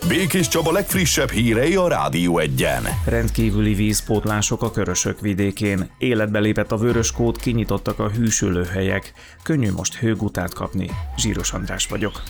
Békés Csaba legfrissebb hírei a Rádió Egyen. Rendkívüli vízpótlások a Körösök vidékén. Életbe lépett a vöröskód, kinyitottak a hűsülőhelyek. Könnyű most hőgutát kapni. Zsíros András vagyok.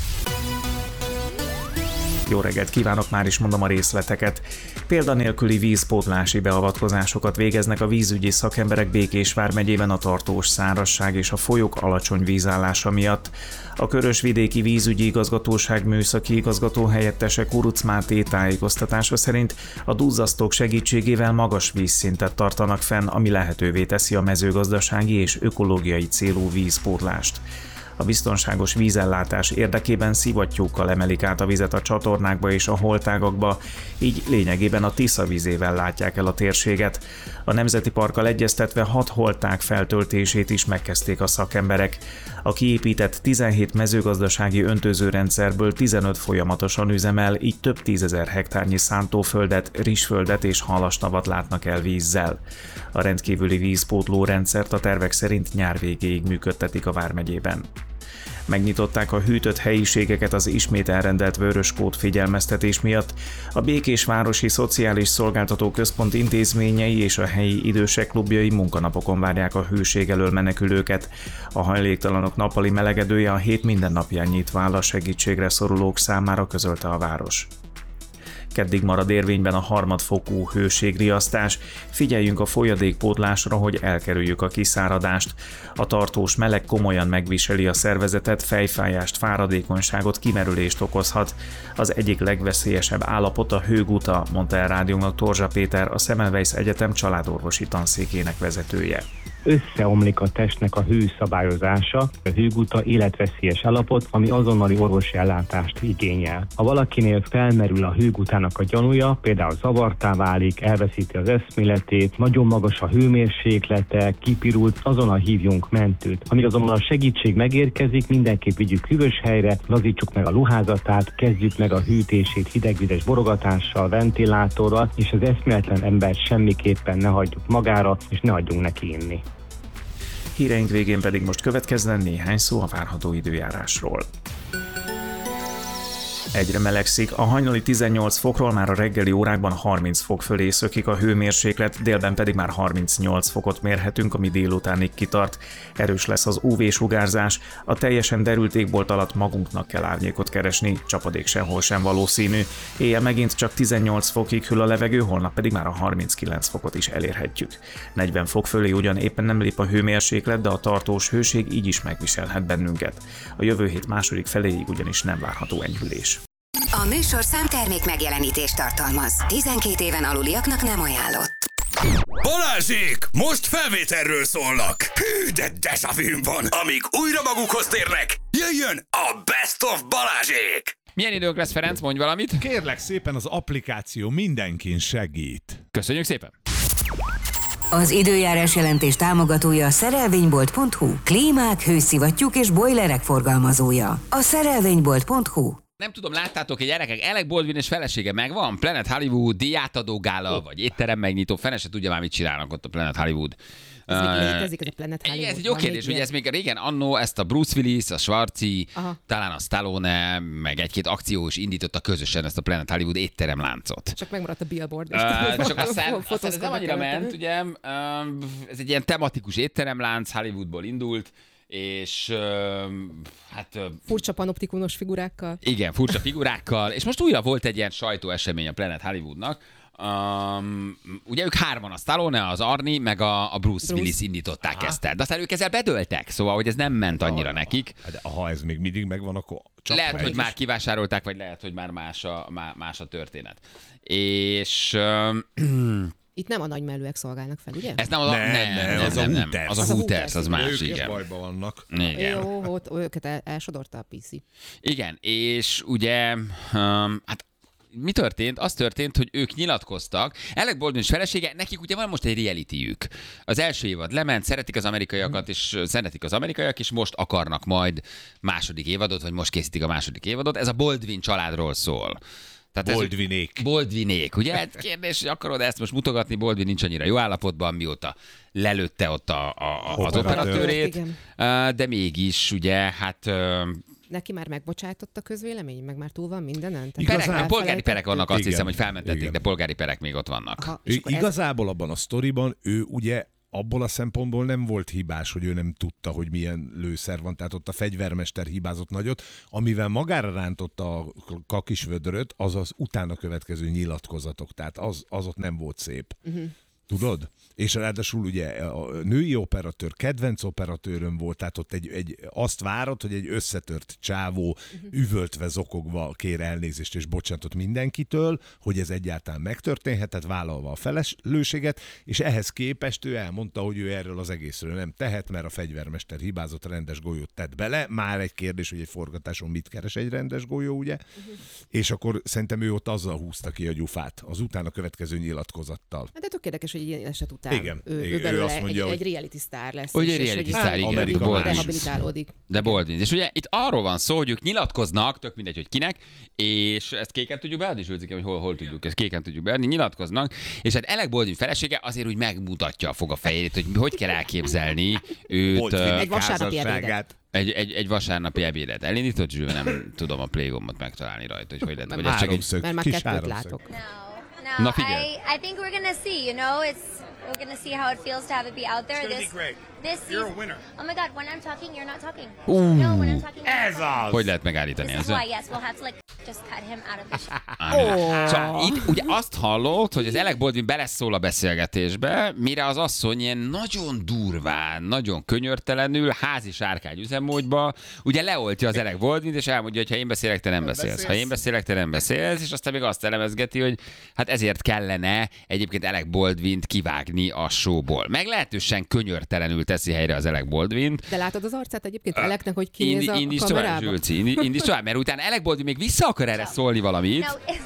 Jó reggelt kívánok, már is mondom a részleteket. Példanélküli vízpótlási beavatkozásokat végeznek a vízügyi szakemberek Békés vármegyében a tartós szárazság és a folyók alacsony vízállása miatt. A Körösvidéki Vízügyi Igazgatóság műszaki igazgató helyettese Kuruc Máté tájékoztatása szerint a duzzasztók segítségével magas vízszintet tartanak fenn, ami lehetővé teszi a mezőgazdasági és ökológiai célú vízpótlást. A biztonságos vízellátás érdekében szivattyúkkal emelik át a vizet a csatornákba és a holtágakba, így lényegében a Tisza vízével látják el a térséget. A Nemzeti Parkkal egyeztetve 6 holtág feltöltését is megkezdték a szakemberek. A kiépített 17 mezőgazdasági öntözőrendszerből 15 folyamatosan üzemel, így több 10 000 hektárnyi szántóföldet, rizsföldet és halastavat látnak el vízzel. A rendkívüli vízpótló rendszert a tervek szerint nyár végéig működtetik a vármegyében. Megnyitották a hűtött helyiségeket az ismét elrendelt vöröskód figyelmeztetés miatt. A Békés Városi Szociális Szolgáltató Központ intézményei és a helyi idősek klubjai munkanapokon várják a hőség elől menekülőket. A hajléktalanok nappali melegedője a hét minden napján nyitva áll a segítségre szorulók számára, közölte a város. Keddig marad érvényben a harmadfokú hőségriasztás. Figyeljünk a folyadékpótlásra, hogy elkerüljük a kiszáradást. A tartós meleg komolyan megviseli a szervezetet, fejfájást, fáradékonyságot, kimerülést okozhat. Az egyik legveszélyesebb állapot a hőguta, mondta el rádiónak Torzsa Péter, a Semmelweis Egyetem családorvosi tanszékének vezetője. Összeomlik a testnek a hőszabályozása, a hőguta életveszélyes állapot, ami azonnali orvosi ellátást igényel. Ha valakinél felmerül a hőgutának a gyanúja, például zavartá válik, elveszíti az eszméletét, nagyon magas a hőmérséklete, kipirult, azonnal hívjunk mentőt. Amíg azonban a segítség megérkezik, mindenképp vigyük hűvös helyre, lazítsuk meg a ruházatát, kezdjük meg a hűtését hidegvizes borogatással, ventilátorral, és az eszméletlen embert semmiképpen ne hagyjuk magára, és ne hagyjunk neki inni. Híreink végén pedig most következzen néhány szó a várható időjárásról. Egyre melegszik, a hajnali 18 fokról már a reggeli órákban 30 fok fölé szökik a hőmérséklet, délben pedig már 38 fokot mérhetünk, ami délutánig kitart. Erős lesz az UV-sugárzás, a teljesen derült égbolt alatt magunknak kell árnyékot keresni, csapadék sehol sem valószínű. Éjjel megint csak 18 fokig hűl a levegő, holnap pedig már a 39 fokot is elérhetjük. 40 fok fölé ugyan éppen nem lép a hőmérséklet, de a tartós hőség így is megviselhet bennünket. A jövő hét második feléig ugyanis nem várható enyhülés. A műsorszám termék megjelenítést tartalmaz. 12 éven aluliaknak nem ajánlott. Balázsék! Most felvételről szólnak! Hű, de déjà vu van! Amíg újra magukhoz térnek, jöjjön a Best of Balázsék! Milyen időnk lesz, Ferenc? Mondj valamit. Kérlek szépen, az applikáció mindenkin segít. Köszönjük szépen. Az időjárás jelentés támogatója a szerelvénybolt.hu. Klímák, hőszivattyúk és bojlerek forgalmazója. A szerelvénybolt.hu. Nem tudom, láttátok-e gyerekek, Alec Baldwin és felesége megvan? Planet Hollywood díjátadó gála, vagy étterem megnyitó, fene se tudja már, mit csinálnak ott a Planet Hollywood. Ez még létezik, ez a Planet Hollywood. Ez egy jó kérdés, ugye ez még régen annó ezt a Bruce Willis, a Schwarzi, talán a Stallone, meg egy-két akció is indította közösen ezt a Planet Hollywood étteremláncot. Csak megmaradt a billboard. Csak aztán ez nem annyira ment, ugye, ez egy ilyen tematikus étteremlánc, Hollywoodból indult, és hát... Furcsa panoptikunos figurákkal. Igen, furcsa figurákkal, és most újra volt egy ilyen sajtóesemény a Planet Hollywoodnak. Ugye ők hárman, a Stallone, az Arnie, meg a Bruce Willis indították ezt el. De aztán ők ezzel bedöltek, szóval, hogy ez nem ment annyira nekik. De ha ez még mindig megvan, akkor csak lehet, hogy már kivásárolták, vagy lehet, hogy már más a történet. És... Itt nem a nagymellőek szolgálnak fel, ugye? Ez nem nem. Az a Hooters, az más, igen. Ők bajban vannak. Igen. Jó, őket elsodorta a PC. Igen, és ugye, hát mi történt? Az történt, hogy ők nyilatkoztak. Alec Baldwin és felesége, nekik ugye van most egy realityjük. Az első évad lement, szeretik az amerikaiakat, és most akarnak majd második évadot, vagy most készítik a második évadot. Ez a Baldwin családról szól. Baldwinék, ugye? Hát kérdés, hogy akarod ezt most mutogatni, Baldwin nincs annyira jó állapotban, mióta lelőtte ott az operatőrét, de mégis ugye, hát Neki már megbocsájtott a közvélemény, meg már túl van mindenen? Polgári perek vannak, azt Igen. hiszem, hogy felmentették, Igen. de polgári perek még ott vannak. Aha, Ő és akkor igazából abban a sztoriban ő ugye abból a szempontból nem volt hibás, hogy ő nem tudta, hogy milyen lőszer van, tehát ott a fegyvermester hibázott nagyot, amivel magára rántotta a kakis vödröt, az az utána következő nyilatkozatok, tehát az ott nem volt szép. Tudod? És ráadásul ugye a női operatőr kedvenc operatőröm volt, tehát ott azt várod, hogy egy összetört csávó üvöltve, zokogva kér elnézést és bocsánatot mindenkitől, hogy ez egyáltalán megtörténhetett, vállalva a felelősséget, és ehhez képest ő elmondta, hogy ő erről az egészről nem tehet, mert a fegyvermester hibázott, rendes golyót tett bele. Már egy kérdés, hogy egy forgatáson mit keres egy rendes golyó, ugye? És akkor szerintem ő ott azzal húzta ki a gyufát, az utána következő nyilatkozattal. De tök érdekes, hogy egy ilyen eset után Igen, ő igen, belőle ő azt mondja, egy reality sztár lesz. Hogy és- egy és reality hogy sztár, igen, Amerika Baldwin. rehabilitálódik. De Baldwin. És ugye itt arról van szó, hogy ők nyilatkoznak, tök mindegy, hogy kinek, és ezt kéken tudjuk beadni, Zsülcike, hogy hol tudjuk, ezt kéken tudjuk beadni, nyilatkoznak, és hát Alec Baldwin felesége azért úgy megmutatja a fogafejét, hogy kell elképzelni őt. Egy vasárnapi ebédet. Egy vasárnapi ebédet. Elindított Zsül, nem tudom a playgombot megtalálni rajta, hogy lehet. Vagy ez csak egy... Háromszög, Mert már kis kettőt háromszög. látok. Na, No, figyelj. I think we're gonna see. You know, we're gonna see how it feels to have it be out there. It's gonna be great. This You're a season- winner. Oh my God! When I'm talking, you're not talking. No, when I'm talking, you're not talking. Hogy lehet megállítani This is ezzel? why. Yes, we'll have to like just cut him out of the show. Szóval itt ugye azt hallott, hogy az Alec Baldwin beleszól a beszélgetésbe, mire az asszony ilyen nagyon durván, nagyon könyörtelenül, házi sárkány üzemmódba, ugye leoltja az Alec Baldwint, és elmondja, hogy ha én beszélek, te nem beszélsz. Ha én beszélek, te nem beszélsz, és aztán még azt elemezgeti, hogy hát ezért kellene egyébként Alec Baldwint kivágni a showból. Meglehetősen könyörtelenül teszi helyre az Alec Baldwint. De látod az arcát egyébként Aleknek, hogy kinéz a Indíts tovább, kamerába? Zsülci, indíts tovább, mert utána Alec Baldwin még vissza akar erre szólni valamit, No, no,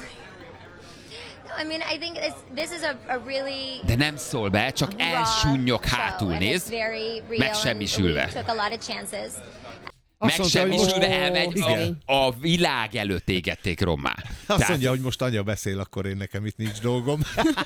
I mean, I think this is a really de nem szól be, csak raw elsúnyog show, hátul, and néz. it's very real, Megsemmisülve. and we took a lot of chances. Azt mondta, hogy Megsemmisülve most- elmegy, Igen. a világ előtt égették rommá. Azt mondja, hogy most anya beszél, akkor én nekem itt nincs dolgom.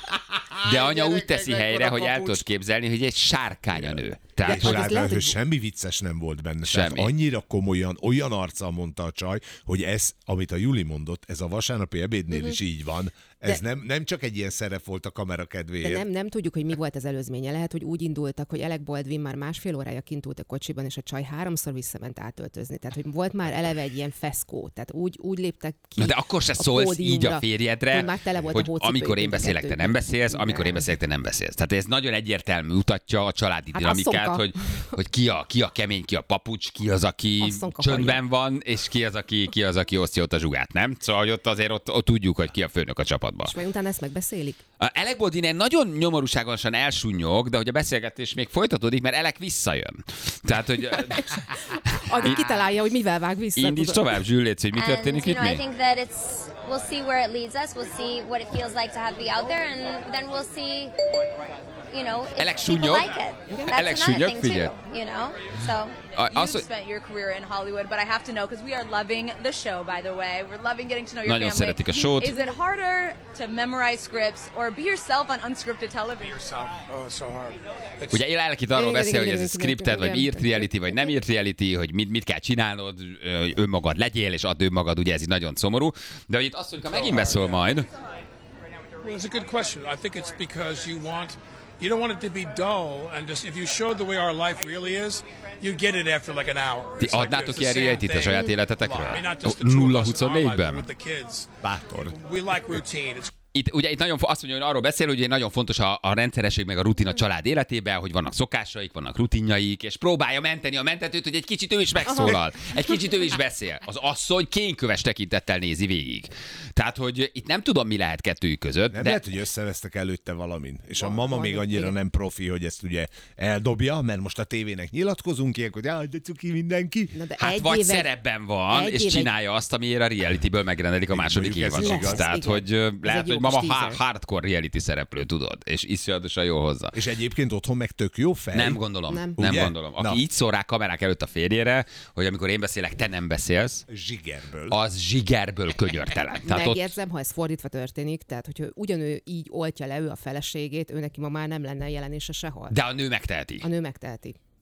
De anya úgy gyerekek, teszi mekkora helyre, hogy el kapucs. tudod képzelni, hogy egy sárkány a nő. Tehát, És hogy ráadásul semmi vicces nem volt benne. Tehát Semmi. annyira komolyan, olyan arccal mondta a csaj, hogy ez, amit a Juli mondott, ez a vasárnapi ebédnél is így van. Ez nem csak egy ilyen szerep volt a kamera kedvéért. De nem tudjuk, hogy mi volt az előzménye. Lehet, hogy úgy indultak, hogy Alec Baldwin már másfél órája kint ült a kocsiban, és a csaj 3-szor visszament átöltözni. Tehát, hogy volt már eleve egy ilyen feszkó. Tehát úgy léptek ki. Na de akkor se a szólsz így a pódiumra, férjedre, hogy már tele volt a hogy hócipő amikor én mind a beszélek, te kettőben. nem beszélsz, amikor én beszélek, te nem beszélsz. Tehát ez nagyon egyértelmű mutatja a családi Hát dinamikát, asszonka. hogy ki a kemény, ki a papucs, ki az, aki Asszonka csöndben van, és ki az, aki osztja ott a zsugát, nem? Szóval hogy ott azért ott tudjuk, hogy ki a főnök a csapatban. És majd utána ezt megbeszélik? Alec Baldwin nagyon nyomorúságosan elsúnyog, de hogy a beszélgetés még folytatódik, mert Alec visszajön. Tehát, hogy Addig kitalálja, hogy mivel vág vissza. indíts tudod. tovább, Zsül, légy, hogy mi And történik you itt know, I még? think that we'll see where it leads us. We'll see what it feels like to have be out there, and then we'll see, you know, if Alex people Sunyog. like it. That's Alex another Sunyog, thing figyelj. too, you know. So Az, You've spent your career in Hollywood, but I have to know, because we are loving the show, by the way. We're loving getting to know your Nagyon family. szeretik a showt. Is it harder to memorize scripts or be yourself on unscripted television? Oh, so hard. Ugye Alec itt arról Igen, beszél, hogy igen, ez a igen, scripted, vagy igen. írt reality, vagy nem írt reality, hogy mit kell csinálnod, hogy önmagad legyél, és add önmagad, ugye ez így nagyon szomorú. De hogy itt azt mondjuk, ha megint beszól majd, Well, it's a good question. I think it's because you don't want it to be dull, and just if you show the way our life really is, you get it after like an hour. ti It's like adnátok it's the ilyen same realityt a thing. saját I életetekről? mean, not just the two of us in our life, but 0-24-ben? with the kids. Bátor. We like routine. It's Itt nagyon, azt mondja, hogy arról beszél, hogy nagyon fontos a rendszeresség meg a rutin a család életében, hogy vannak szokásaik, vannak rutinjaik, és próbálja menteni a mentetőt, hogy egy kicsit ő is megszólal, egy kicsit ő is beszél. Az asszony kénköves tekintettel nézi végig. Tehát, hogy itt nem tudom, mi lehet kettőjük között, Nem de lehet, hogy összevesztek előtte valamin. És a mama még annyira nem profi, hogy ezt ugye eldobja, mert most a tévének nyilatkozunk ilyenkor, hogy jaj, de cuki mindenki. Na, de hát egy vagy éve- szerepben van, egy és éve- csinálja azt, amiért a realityből megrendelik a második Mondjuk ez is évadot. igaz. Tehát, Igen. hogy Ez lehet, egy jó hogy mama kis teaser. hardcore reality szereplő, tudod, és iszonyatosan jó hozzá. És egyébként otthon meg tök jó fej. Nem gondolom. Nem Nem. gondolom. Aki Na. így szól rá kamerák előtt a férjére, hogy amikor én beszélek, te nem beszélsz, Zsigerből. az zsigerből könyörtelen. Tehát ott Megjegyzem, ha ez fordítva történik, tehát hogyha ugyanő így oltja le ő a feleségét, ő neki ma már nem lenne jelenése sehol. de a nő megteheti. A nő megteheti.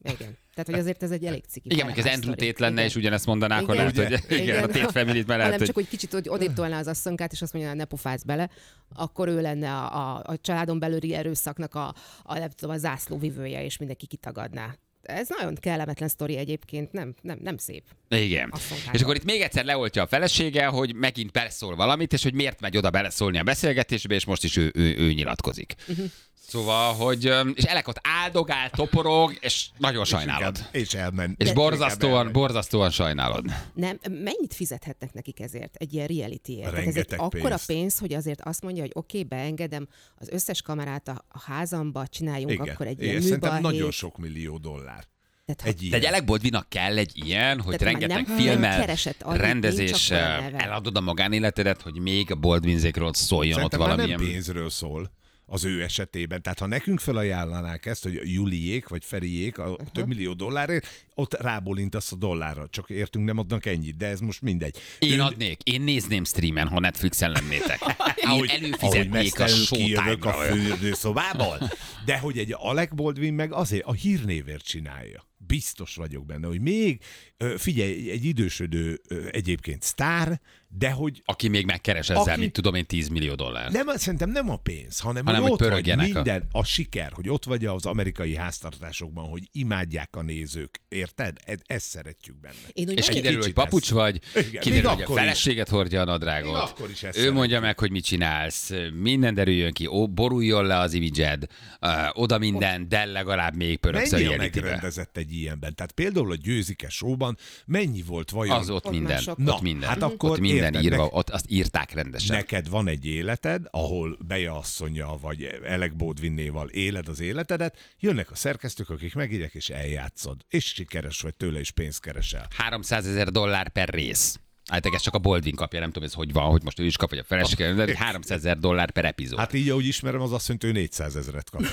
Igen. Tehát, hogy azért ez egy elég ciki. Igen, mondjuk az Andrew Tate lenne, és ugyanezt mondaná, akkor Igen. lehet, hogy igen, a Tate Family-t már lehet, hanem csak, hogy... hogy kicsit hogy odéptolná az asszonykát, és azt mondja, ne pofázz bele, akkor ő lenne a családon belüli erőszaknak nem tudom, a zászlóvivője, és mindenki kitagadná. Ez nagyon kellemetlen sztori egyébként, nem szép. Igen. És akkor itt még egyszer leoltja a felesége, hogy megint beleszól valamit, és hogy miért megy oda beleszólni a beszélgetésbe, és most is ő nyilatkozik. Szóval, hogy és Elek ott áldogál, toporog, és nagyon sajnálod. És elment. És borzasztóan sajnálod. Nem, mennyit fizethetnek nekik ezért egy ilyen reality-ért? Tehát ez egy Rengeteg akkora pénzt. pénz, hogy azért azt mondja, hogy oké, beengedem az összes kamerát a házamba, csináljunk Igen. akkor egy Igen, ilyen szerintem műbalhét. nagyon sok millió dollár. Tehát, Egy De egy ilyen. Alec Baldwinnak kell egy ilyen, hogy Tehát már rengeteg nem filmmel, keresett annyit, nincs rendezéssel csak neve. eladod a magánéletedet, hogy még a Baldwinzékről szóljon Szerintem ott már valamilyen... nem pénzről szól az ő esetében. Tehát ha nekünk felajánlanák ezt, hogy Juliék vagy Feriék a több millió dollárért, ott rábólintasz a dollárra. Csak értünk, nem adnak ennyit, de ez most mindegy. Én adnék, én nézném streamen, ha Netflixen lennétek. Én előfizetnék a kijövök a Showtime-ra. fürdőszobából. De hogy egy Alec Baldwin meg azért a hírnévért csinálja. Biztos vagyok benne, hogy még, figyelj, egy idősödő egyébként sztár, de hogy Aki még megkeres ezzel, mit tudom én, 10 millió dollár. szerintem nem a pénz, hanem Hanem, hogy hogy ott vagy pörögjenek minden, a siker, hogy ott vagy az amerikai háztartásokban, hogy imádják a nézők, érted? Ezt szeretjük benne. Én úgy És nagyon- kiderül, hogy kicsit papucs vagy, Igen, kiderül, még hogy a akkor is. feleséget hordja a Még nadrágot. akkor is ezt Ő mondja szeretjük. meg, hogy mit csinálsz, minden derüljön ki, boruljon le az imidzsed, oda minden, de legalább még pöröksz a Mennyi a realitybe. megrendezett egy ilyenben? Tehát például a Győzike Show-ban mennyi volt vajon? Az ott Ott minden, már sok. ott Na, minden. hát akkor ott minden érted, írva, nek- ott azt írták rendesen. Neked van egy életed, ahol Beja asszonnyal vagy Alec Baldwinnéval éled az életedet, jönnek a szerkesztők, akik megírják, és eljátszod. És sikeres vagy tőle, és pénzt keresel. $300,000 per rész. Hát ez csak a Baldwin kapja, nem tudom ez hogy van, hogy most ő is kap, vagy a felesége, de $300,000 per epizód. Hát így, ahogy ismerem, az azt mondja, ő 400 000 kap.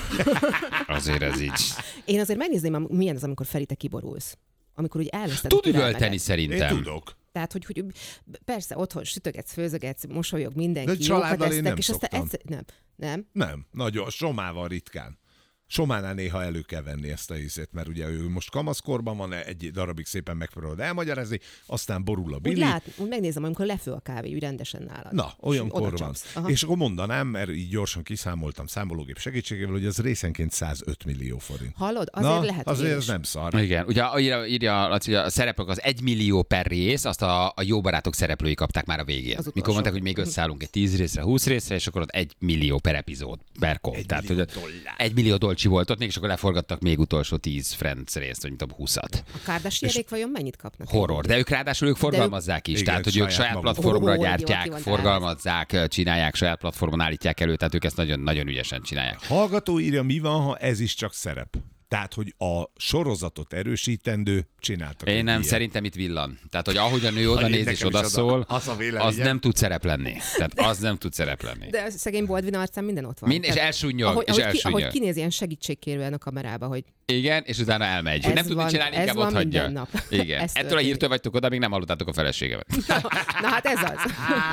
Azért ez így. Én azért megnézném, milyen az, amikor Feri, te kiborulsz. Amikor úgy elveszted Tud a türelmedet. üvölteni Én szerintem. tudok. Tehát, hogy persze otthon sütögetsz, főzögetsz, mosolyog mindenki, De családdal jókat én esztek, nem és aztán szoktam. Nem. Nem, nagyon, Somával ritkán. Sománál néha elő kell venni ezt a hiszét, mert ugye ő most kamaszkorban van, egy darabig szépen megpróbálod elmagyarázni, aztán borul a Úgy Billy. úgy megnézem, amikor lefő a kávé, úgy rendesen nálad. Na, És olyankor oda van. csapsz. Aha. És akkor mondanám, mert így gyorsan kiszámoltam számológép segítségével, hogy az részenként 105 millió forint. Hallod? Azért lehet, hogy azért én ez is. nem szar. Igen, ugye írja Laci, a szereplők az 1 millió per rész, azt a Jó Barátok szereplői kapták már a végén. utolsó. Mikor mondták, hogy még összeállunk egy 10 részre, 20 részre, és akkor ott 1 millió per epizód, per kol. Tehát, millió hogy dollár. 1 millió dolcsi volt ott, még és akkor leforgattak még utolsó 10 Friends részt, vagy mint 20-at. A Kardashianék vajon mennyit kapnak? Horror. De ők ráadásul ők forgalmazzák is. Igen, Tehát, hogy ők saját saját maguk. platformra Ó, jó, gyártják, ki van forgalmazzák, csinálják, saját platformon állítják elő, tehát ők ezt nagyon, nagyon ügyesen csinálják. Hallgató írja, mi van, ha ez is csak szerep? Tehát, hogy a sorozatot erősítendő csináltak. Én egy nem, ilyet. szerintem itt villan. Tehát, hogy ahogy a nő oda néz és nekem is oda szól, az a véleményem. az nem tud szerep lenni. Tehát az nem tud szerep lenni. De a szegény Baldwin arcán minden ott van. És Tehát elsúnyog, ahogy kinéz ilyen segítségkérően a kamerába, hogy Igen, és utána elmegy. Ez Nem tud mit van- csinálni, ez inkább van ott hagyja. minden nap. Igen. Ez Ettől a történik. hírtől vagytok oda, még nem hallottátok a feleségemet. na hát ez az.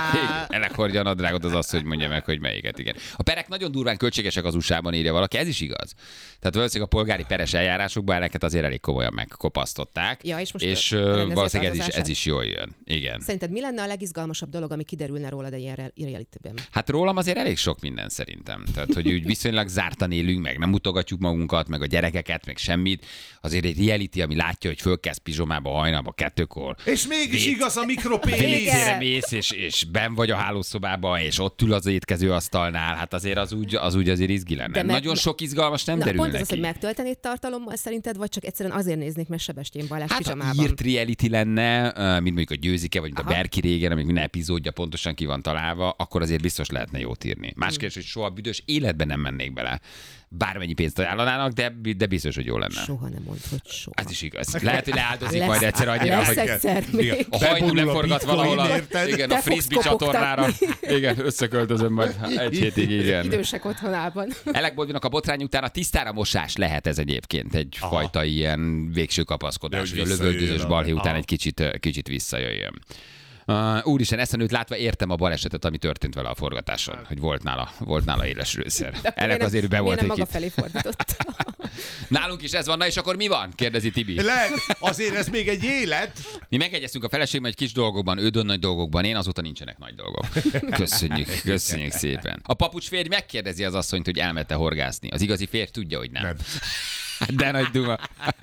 Ennek hordja a nadrágot az azt, hogy mondja meg, hogy melyiket. Igen. A perek nagyon durván költségesek az USA-ban, írja valaki, ez is igaz. Tehát valószínűleg a polgári peres eljárásokban ennek azért elég komolyan megkopasztották. Ja, és most és rendezi valószínűleg az ez adózását? is jól jön. Igen. Szerinted mi lenne a legizgalmasabb dolog, ami kiderülne rólad egy ilyen realityben? Hát rólam azért elég sok minden szerintem. Tehát, hogy úgy viszonylag zártan élünk, meg nem mutogatjuk magunkat, meg a gyerekeket, meg semmit. Azért egy reality, ami látja, hogy fölkezd pizsomába hajnalba 2-kor. És mégis Vét- igaz a mikropénisz. Vécére mész, és benn vagy a hálószobában, és ott ül az étkező asztalnál, hát azért az úgy azért izgi lenne. De meg- Nagyon sok izgalmas nem Na, derül pont ez neki. az, hogy megtöltenéd tartalommal szerinted, vagy csak egyszerűen azért néznék, mert Sebestyén Balázs Hát ha pizsamában. írt reality lenne, mint mondjuk a Győzike, vagy mint a Aha. Berki régen, amik minden epizódja pontosan ki van találva, akkor azért biztos lehetne jót írni. Más kérdés, hogy soha büdös életben nem mennék bele. Bármennyi pénzt ajánlanának, de biztos, hogy jó lenne. Soha nem mondd, hogy soha. Ez is igaz. Lehet, hogy leáldozik Lesz- majd egyszer annyira, lesz hogy egyszer még. a hajnum Beborul a leforgat bitcoin, valahol a, érted? igen, Te a fogsz frisbee csatornára. kopogtatni. Igen, összeköltözöm majd egy hétig, igen. Idősek otthonában. Alec Baldwinnak a botrány után a tisztára mosás lehet ez egyébként egyfajta ilyen végső kapaszkodás, De hogy a hogy visszajöjjön lövöldözős a- balhé után Aha. egy kicsit visszajöjjön. Úristen, ezt a nőt látva értem a balesetet, ami történt vele a forgatáson, hogy volt nála éles rőszer. Ennek azért ő be volt egy maga felé fordított. Nálunk is ez van, na és akkor mi van? Kérdezi Tibi. Azért ez még egy élet. Mi megegyeztünk a feleségem egy kis dolgokban, ő nagy dolgokban, én azóta nincsenek nagy dolgok. Köszönjük szépen. A papucs férj megkérdezi az asszonyt, hogy elmette horgászni. Az igazi férj tudja, hogy nem. De nagy duma.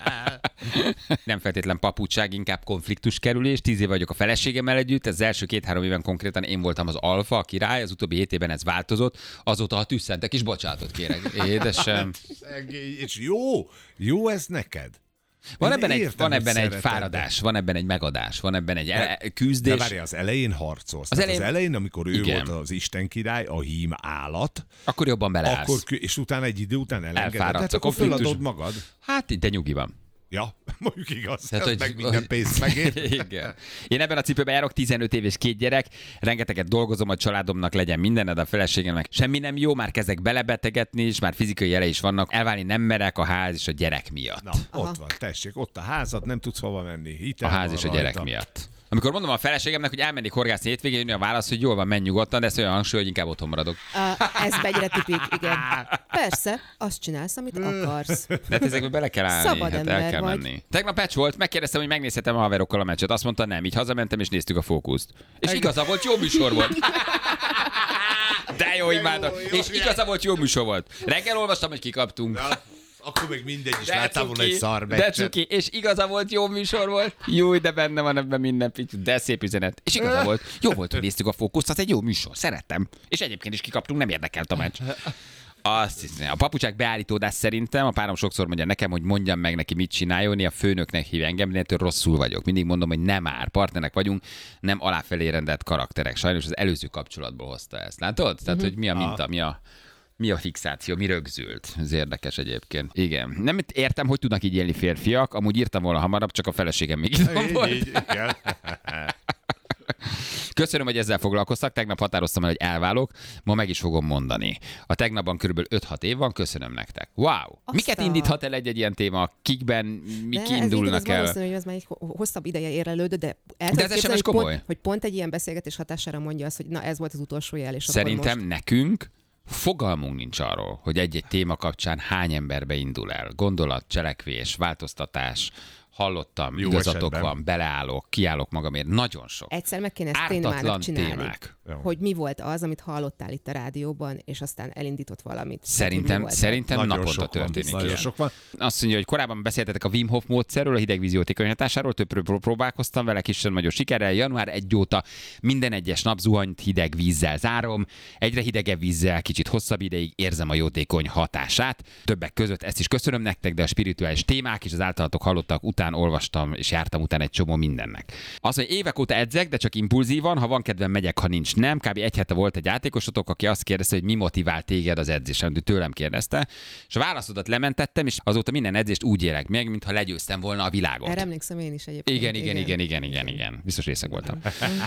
Nem feltétlen papucság, inkább konfliktuskerülés. 10 év vagyok a feleségemmel együtt, ez az első 2-3 éven konkrétan én voltam az alfa, a király, az utóbbi 7 évben ez változott. Azóta, ha tüsszentek is, bocsánatot kérek. Édesem. És jó ez neked? Van ebben egy fáradás, van ebben egy megadás, van ebben egy küzdés. De várj, az elején harcolsz. Az elején, amikor ő volt az Isten király, a hím állat. Akkor jobban beleállsz. És utána egy idő után elengeded. Tehát akkor föladod magad. Hát, de nyugi van. Ja, mondjuk igaz. Tehát, hogy meg minden pénzt megér. Igen. Én ebben a cipőben járok, 15 év és 2 gyerek, rengeteget dolgozom, a családomnak legyen minden, de a feleségemnek semmi nem jó, már kezdek belebetegedni, és már fizikai jele is vannak. Elválni nem merek a ház és a gyerek miatt. Na, ott van, tessék, ott a házad, nem tudsz hova menni. A ház és a gyerek miatt. Amikor mondom a feleségemnek, hogy elmennék horgászni hétvégén, jönni a válasz, hogy jól van, menj nyugodtan, de ezt olyan hangsúly, hogy inkább otthon maradok. Ez egyre tipik, igen. Persze, azt csinálsz, amit akarsz. De ezekbe bele kell állni, Szabad ember el kell vagy. menni. Tegnap meccs volt, megkérdeztem, hogy megnézhetem a haverokkal a meccset. Azt mondta nem, így hazamentem és néztük a Fókuszt. És igaza volt, jó műsor volt. De jó imádom. És igaza volt, jó műsor volt. Reggel olvastam, hogy kikaptunk. Akkor még mindegy is láttál volna egy szar de cuki, és igaza volt, jó műsor volt. Jó, de benne van ebben minden picit, de szép üzenet. És igaza volt, jó volt, hogy néztük a Fókuszt, az egy jó műsor, szerettem. És egyébként is kikaptunk, nem érdekelt a meccs. Azt hiszem, a papucsák beállítódás szerintem, a párom sokszor mondja nekem, hogy mondjam meg neki, mit csináljon, a főnöknek hív engem, de ettől rosszul vagyok. Mindig mondom, hogy nem már, partnerek vagyunk, nem aláfelé rendelt karakterek. Sajnos az előző kapcsolatból hozta ezt. Látod? Tehát, hogy mi a minta, mi a fixáció, mi rögzült. Ez érdekes egyébként. Igen. Nem értem, hogy tudnak így élni férfiak, amúgy írtam volna hamarabb, csak a feleségem még itt volt. Igen. Köszönöm, hogy ezzel foglalkoztak. Tegnap határoztam el, hogy elválok. Ma meg is fogom mondani. A tegnapban körülbelül 5-6 év van. Köszönöm nektek. Wow! Miket indíthat el egy ilyen téma? Kikben mik indulnak el? Valószínű, hogy ez már egy hosszabb ideje érlelődött, de ez SMS komoly. Hogy pont egy ilyen beszélgetés hatására mondja azt, hogy na ez volt az utolsó jel. És szerintem most... nekünk fogalmunk nincs arról, hogy egy-egy téma kapcsán hány emberbe indul el. Gondolat, cselekvés, változtatás, hallottam, jó igazatok esetben van, beleállok, kiállok magamért, nagyon sok. Egyszer meg kéne ezt témának csinálni, témák. hogy mi volt az, amit hallottál itt a rádióban, és aztán elindított valamit. Szerintem naponta történik ilyen. Sok van. Azt mondja, hogy korábban beszéltetek a Wim Hof módszerről, a hidegvíz jótékony hatásáról, többről próbálkoztam vele, kisebb nagyon sikerrel. Január 1 óta minden egyes nap zuhanyt hideg vízzel zárom, egyre hidegebb vízzel, kicsit hosszabb ideig érzem a jótékony hatását. Többek között ezt is köszönöm nektek, de a spirituális témák és az általatok hallottak után olvastam és jártam után egy csomó mindennek. Az, hogy évek óta edzek, de csak impulzívan, ha van kedvem, megyek, ha nincs, nem. Kb. Egy hete volt egy játékosotok, aki azt kérdezte, hogy mi motivál téged az edzésen, tőlem kérdezte, és a válaszodat lementettem, és azóta minden edzést úgy élek meg, mintha legyőztem volna a világot. Erre emlékszem én is egyébként. Igen. Biztos részeg voltam.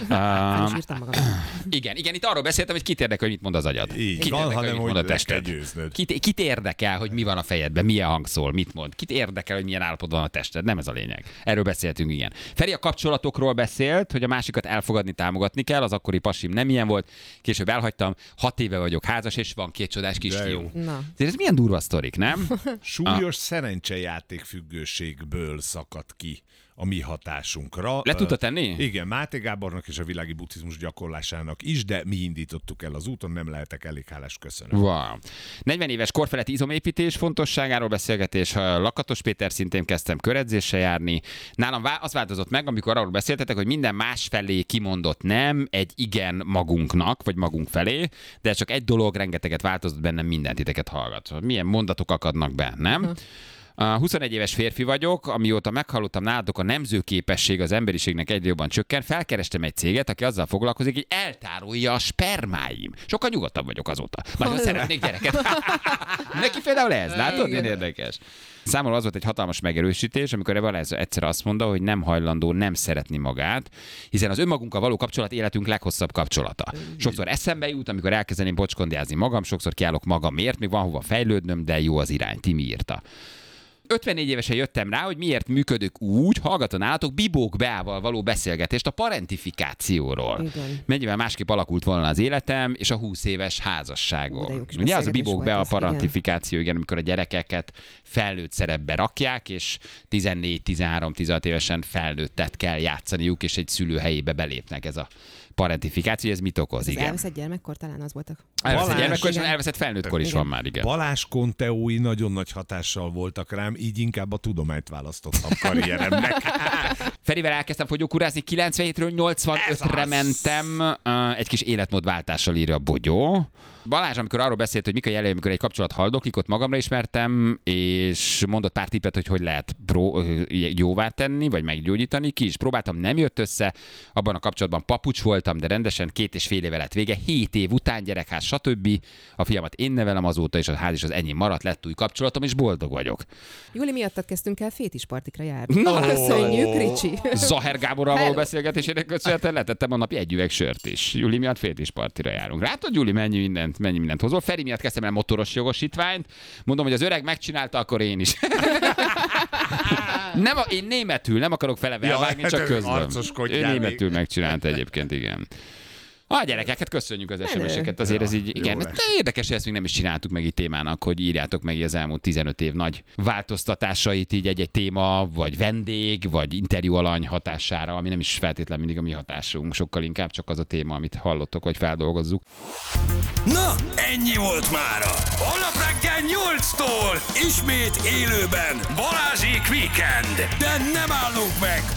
Igen, itt arról beszéltem, hogy kit érdekel, hogy mit mond az agyad. Kit érdekel, hogy mit mond a tested. Kit érdekel, hogy mi van a fejedben, milyen hang szól, mit mond. Kit érdekel, hogy milyen állapotban van a tested. Nem ez a lényeg. Erről beszéltünk, igen. Feri a kapcsolatokról beszélt, hogy a másikat elfogadni, támogatni kell, az akkori pasim nem ilyen volt. Később elhagytam, 6 éve vagyok házas, és van 2 csodás kisfiú. Ez milyen durva sztorik, nem? Súlyos szerencsejáték függőségből szakadt ki a mi hatásunkra. Le tudta tenni? Igen, Máté Gábornak és a világi buddhizmus gyakorlásának is, de mi indítottuk el az úton, nem lehetek elég hálás, köszönöm. Wow. 40 éves korfeletti izomépítés fontosságáról beszélgetés, Lakatos Péter szintén kezdtem köredzéssel járni. Nálam az változott meg, amikor arról beszéltetek, hogy minden más felé kimondott nem, egy igen magunknak, vagy magunk felé, de csak egy dolog, rengeteget változott bennem, mindent titeket hallgat. Milyen mondatok akadnak be, nem? 21 éves férfi vagyok, amióta meghallottam nálatok a nemzőképesség az emberiségnek egyre jobban csökken, felkerestem egy céget, aki azzal foglalkozik, hogy eltárolja a spermáim. Sokkal nyugodtabb vagyok azóta. Nagyon szeretnék gyereket. Neki például ez, látod? Milyen érdekes. Számomra az volt egy hatalmas megerősítés, amikor Evaleza egyszer azt mondta, hogy nem hajlandó nem szeretni magát, hiszen az önmagunkkal való kapcsolat életünk leghosszabb kapcsolata. Sokszor eszembe jut, amikor elkezdeném bocskondiázni magam, sokszor kiállok magamért, még van hova fejlődnöm, de jó az irány. Timi írta. 54 évesen jöttem rá, hogy miért működök úgy, hallgatva nálatok Bibók Beával való beszélgetést a parentifikációról. Igen. Mennyivel másképp alakult volna az életem, és a 20 éves házasságom. De jó kis Ugye az a beszélgetés Bibók volt Bea ez, parentifikáció, igen, amikor a gyerekeket felnőtt szerepbe rakják, és 14-13-16 évesen felnőttet kell játszaniuk, és egy szülő helyébe belépnek. Ez a parentifikáció, ez mit okoz, Az igen. elveszett gyermekkor talán az voltak. Elveszett Balázs, gyermekkor, és igen. elveszett felnőttkor is Igen. van már, igen. Balázs Conteói nagyon nagy hatással voltak rám, így inkább a tudományt választottam karrieremnek. Ferivel elkezdtem fogyókúrázni, 97-ről 85-re mentem, egy kis életmódváltással írja a Bogyó. Balázs, amikor arról beszélt, hogy mik a jelei, amikor egy kapcsolat haldoklik, ott magamra ismertem, és mondott pár tippet, hogy lehet jóvá tenni, vagy meggyógyítani. Ki is próbáltam, nem jött össze. Abban a kapcsolatban papucs voltam, de rendesen 2,5 éve lett vége. 7 év után gyerekház, stb. A fiamat én nevelem azóta, és a ház is az enyém maradt, lett új kapcsolatom, és boldog vagyok. Júli miattad kezdtünk el fétispartikra járni. Köszönjük, Ricsi. Zaher Gáborral való Hello. beszélgetésének köszönhetően letettem a napi egy üveg sört is. Júli miatt fétispartira járunk. Látod, Júli, mennyi mindent hozol. Feri miatt kezdtem el motoros jogosítványt. Mondom, hogy az öreg megcsinálta, akkor én is. Én németül, nem akarok fele vágni, csak közben. Ő németül megcsinálta egyébként, igen. A gyerekeket köszönjük az SMS-eket, azért ez így, igen. De érdekes, hogy ezt még nem is csináltuk meg itt témának, hogy írjátok meg az elmúlt 15 év nagy változtatásait így egy téma, vagy vendég, vagy interjú alany hatására, ami nem is feltétlenül mindig a mi hatásunk, sokkal inkább csak az a téma, amit hallottok, vagy feldolgozzuk. Na, ennyi volt mára. Holnap reggel 8-tól ismét élőben Balázsék Weekend. De nem állunk meg,